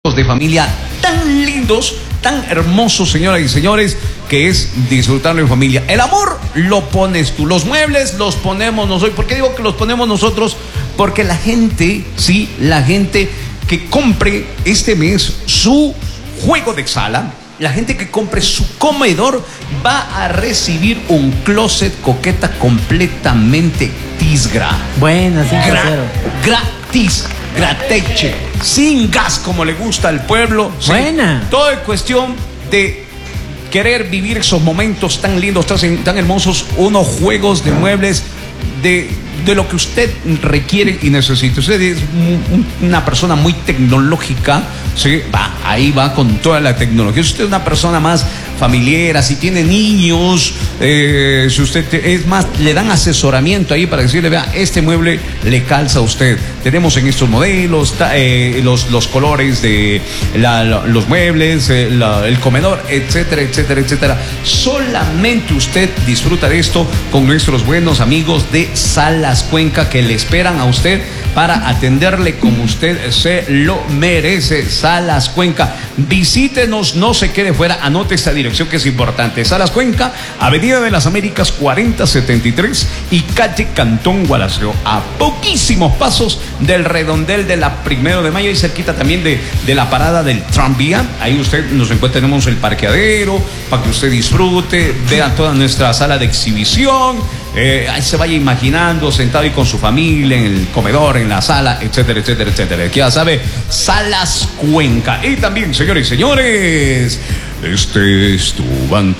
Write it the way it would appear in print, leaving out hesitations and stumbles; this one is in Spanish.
de familia tan lindos, tan hermosos, señoras y señores, que es disfrutarlo en familia. El amor lo pones tú, los muebles los ponemos nosotros. ¿Por qué digo que los ponemos nosotros? Porque la gente, sí, la gente que compre este mes su juego de sala, la gente que compre su comedor va a recibir un closet coqueta completamente tisgra. Buena, sí, gratis, grateche, sin gas, como le gusta al pueblo. ¿Sí? Buena. Todo es cuestión de querer vivir esos momentos tan lindos, tan hermosos, unos juegos de muebles de lo que usted requiere y necesita. Usted es una persona muy tecnológica, ¿sí? Ahí va con toda la tecnología. Si usted es una persona más familiar, si tiene niños, si usted es más, le dan asesoramiento ahí para decirle, vea, este mueble le calza a usted. Tenemos en estos modelos los colores de los muebles, el comedor, etcétera, etcétera, etcétera. Solamente usted disfruta de esto con nuestros buenos amigos de Salas Cuenca, que le esperan a usted para atenderle como usted se lo merece. Salas Cuenca, visítenos, no se quede fuera, anote esta dirección que es importante. Salas Cuenca, Avenida de las Américas 4073 y calle Cantón Gualaceo, a poquísimos pasos del redondel de la 1 de Mayo y cerquita también de la parada del tranvía. Ahí usted nos encuentra, tenemos el parqueadero para que usted disfrute, vea toda nuestra sala de exhibición. Ahí se vaya imaginando sentado ahí con su familia en el comedor, en la sala, etcétera, etcétera, etcétera. Aquí ya sabe, Salas Cuenca. Y también, señores y señores, este es tu banco.